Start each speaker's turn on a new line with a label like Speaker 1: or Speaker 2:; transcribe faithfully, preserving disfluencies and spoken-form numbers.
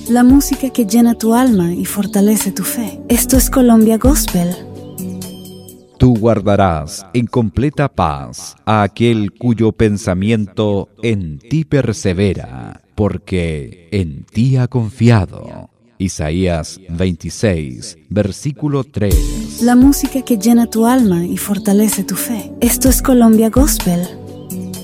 Speaker 1: la música que llena tu alma y fortalece tu fe. Esto es Colombia Gospel.
Speaker 2: Tú guardarás en completa paz a aquel cuyo pensamiento en ti persevera, porque en ti ha confiado. Isaías veintiséis, versículo tres.
Speaker 1: La música que llena tu alma y fortalece tu fe. Esto es Colombia Gospel.